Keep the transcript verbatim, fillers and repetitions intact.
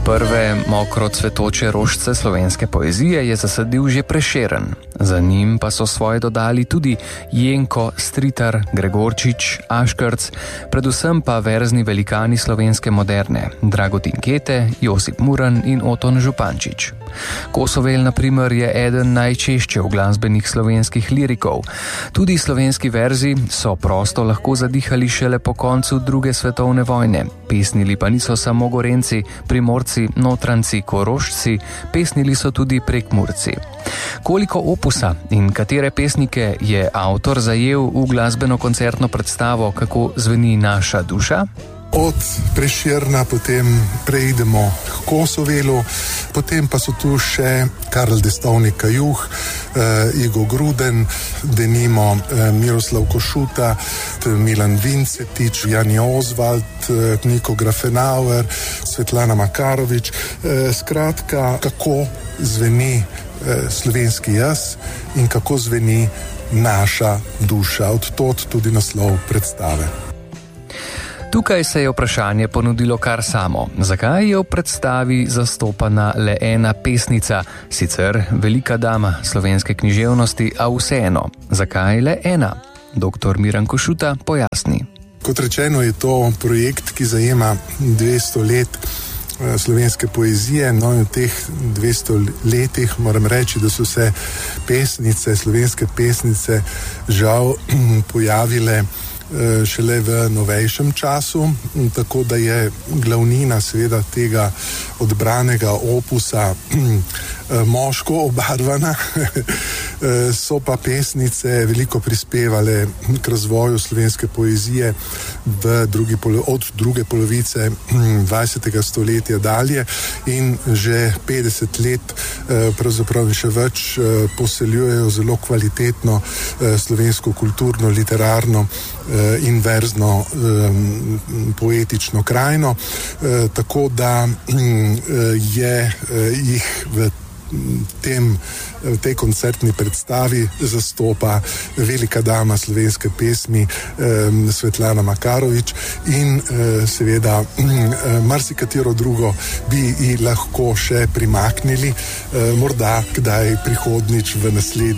Prve mokro cvetoče rožice slovenske poezije je zasadil že Prešeren. Za njim pa so svoje dodali tudi Jenko, Stritar, Gregorčič, Aškrc, predvsem pa verzni velikani slovenske moderne, Dragutin Kete, Josip Muran in Oton Župančič. Kosovel, na primer, je eden najčešče uglasbenih slovenskih lirikov. Tudi slovenski verzi so prosto lahko zadihali šele po koncu druge svetovne vojne. Pesnili pa niso samo Gorenci, Primorci, Notranci, Korošci, pesnili so tudi Prekmurci. Koliko opusa in katere pesnike je avtor zajel v glasbeno-koncertno predstavo Kako zveni naša duša? Od Prešerna potem preidemo k Kosovelu, potem pa so tu še Karl Destovnik Kajuh, eh, Igo Gruden, denimo eh, Miroslav Košuta, Milan Vincetič, Jani Ozvald, eh, Niko Grafenauer, Svetlana Makarovič. Eh, skratka, kako zveni eh, slovenski jaz in kako zveni naša duša. Od tod tudi naslov predstave. Tukaj se je vprašanje ponudilo kar samo. Zakaj je v predstavi zastopana le ena pesnica, sicer velika dama slovenske književnosti, a vseeno? Zakaj le ena? Doktor Miran Košuta pojasni. Kot rečeno, je to projekt, ki zajema dvesto let slovenske poezije. No, in v teh dvesto letih moram reči, da so se pesnice, slovenske pesnice žal pojavile šele v novejšem času, tako da je glavnina seveda tega odbranega opusa moško obarvana. So pa pesnice veliko prispevale k razvoju slovenske poezije v drugi polo- od druge polovice dvajsetega stoletja dalje in že petdeset let, pravzaprav še več, poseljujejo zelo kvalitetno slovensko kulturno, literarno in verzno poetično krajino, tako da je jih v tem, v tej koncertni predstavi zastopa velika dama slovenske pesmi eh, Svetlana Makarovič in eh, seveda eh, marsikatero drugo bi ji lahko še primaknili, eh, morda kdaj prihodnič v naslednji